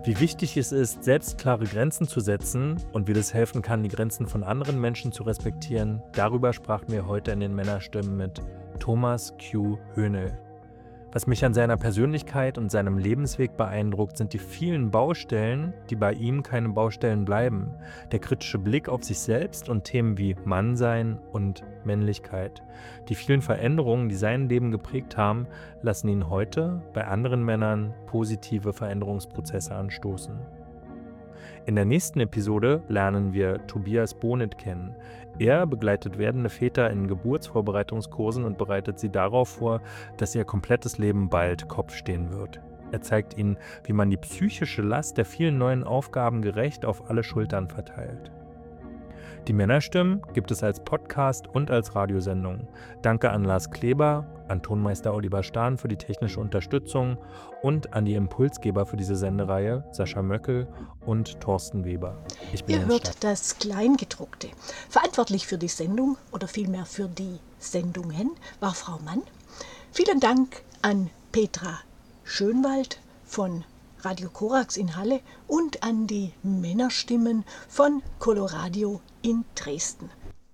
Wie wichtig es ist, selbst klare Grenzen zu setzen und wie das helfen kann, die Grenzen von anderen Menschen zu respektieren, darüber sprachen wir heute in den Männerstimmen mit Thomas Q. Höhnel. Was mich an seiner Persönlichkeit und seinem Lebensweg beeindruckt, sind die vielen Baustellen, die bei ihm keine Baustellen bleiben. Der kritische Blick auf sich selbst und Themen wie Mannsein und Männlichkeit. Die vielen Veränderungen, die sein Leben geprägt haben, lassen ihn heute bei anderen Männern positive Veränderungsprozesse anstoßen. In der nächsten Episode lernen wir Tobias Bonet kennen. Er begleitet werdende Väter in Geburtsvorbereitungskursen und bereitet sie darauf vor, dass ihr komplettes Leben bald Kopf stehen wird. Er zeigt ihnen, wie man die psychische Last der vielen neuen Aufgaben gerecht auf alle Schultern verteilt. Die Männerstimmen gibt es als Podcast und als Radiosendung. Danke an Lars Kleber, an Tonmeister Oliver Stahn für die technische Unterstützung und an die Impulsgeber für diese Sendereihe, Sascha Möckel und Thorsten Weber. Ihr hört das Kleingedruckte. Verantwortlich für die Sendung oder vielmehr für die Sendungen war Frau Mann. Vielen Dank an Petra Schönwald von Radio Korax in Halle und an die Männerstimmen von Coloradio in Dresden.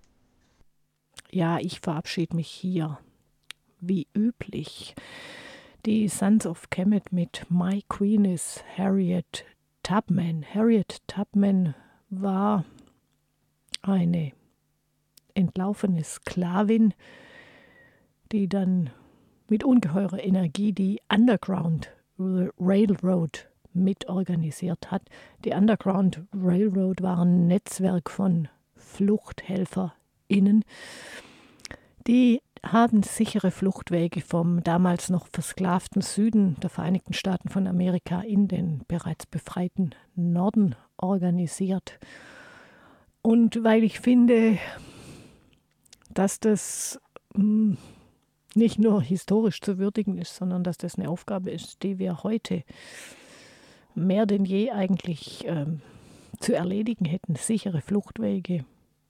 Ja, ich verabschiede mich hier, wie üblich. Die Sons of Kemet mit My Queen is Harriet Tubman. Harriet Tubman war eine entlaufene Sklavin, die dann mit ungeheurer Energie die Underground Railroad mitorganisiert hat. Die Underground Railroad war ein Netzwerk von FluchthelferInnen, die haben sichere Fluchtwege vom damals noch versklavten Süden der Vereinigten Staaten von Amerika in den bereits befreiten Norden organisiert. Und weil ich finde, dass das nicht nur historisch zu würdigen ist, sondern dass das eine Aufgabe ist, die wir heute mehr denn je eigentlich zu erledigen hätten. Sichere Fluchtwege,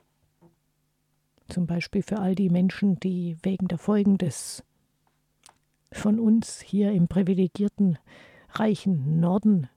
zum Beispiel für all die Menschen, die wegen der Folgen des von uns hier im privilegierten, reichen Norden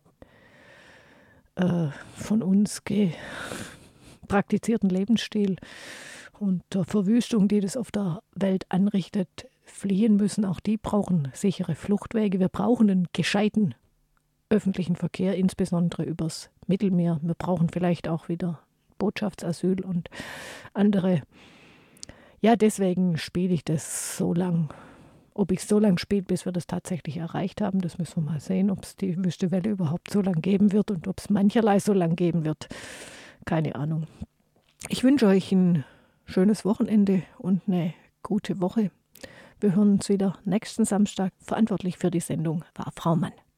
von uns praktizierten Lebensstil und der Verwüstung, die das auf der Welt anrichtet, fliehen müssen. Auch die brauchen sichere Fluchtwege. Wir brauchen einen gescheiten öffentlichen Verkehr, insbesondere übers Mittelmeer. Wir brauchen vielleicht auch wieder Botschaftsasyl und andere. Ja, deswegen spiele ich das so lang. Ob ich so lang spiele, bis wir das tatsächlich erreicht haben, das müssen wir mal sehen, ob es die Wüstewelle überhaupt so lang geben wird und ob es mancherlei so lang geben wird. Keine Ahnung. Ich wünsche euch ein schönes Wochenende und eine gute Woche. Wir hören uns wieder nächsten Samstag. Verantwortlich für die Sendung war Frau Mann.